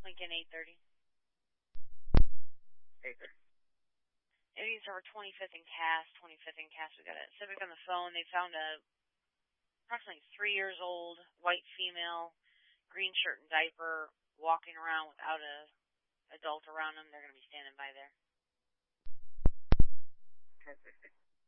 Lincoln 830. 830. It's over 25th and Cass. 25th and Cass. We got a Civic on the phone. They found a approximately 3 years old white female, green shirt and diaper, walking around without a adult around them. They're going to be standing by there. 1060.